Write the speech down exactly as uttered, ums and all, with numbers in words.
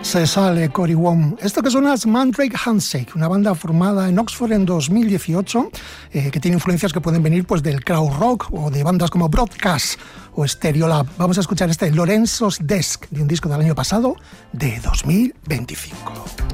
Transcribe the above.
Se sale Cory Wong. Esto que suena es Mandrake Handshake, una banda formada en Oxford en dos mil dieciocho, eh, que tiene influencias que pueden venir pues del crowd rock o de bandas como Broadcast o Stereolab. Vamos a escuchar este Lorenzo's Desk, de un disco del año pasado, de dos mil veinticinco.